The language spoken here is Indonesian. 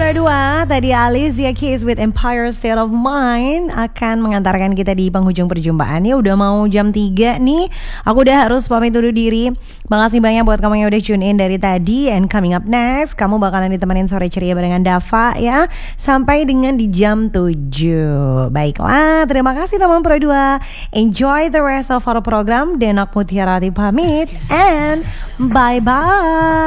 Pro 2, tadi Alicia Keys with Empire State of Mind akan mengantarkan kita di penghujung perjumpaan. Ya udah mau jam 3 nih. Aku udah harus pamit undur diri. Makasih banyak buat kamu yang udah tune in dari tadi. And coming up next, kamu bakalan ditemenin sore ceria barengan Dava ya. Sampai dengan di jam 7. Baiklah, terima kasih teman Pro 2. Enjoy the rest of our program. Denak Mutiarati pamit. And bye-bye.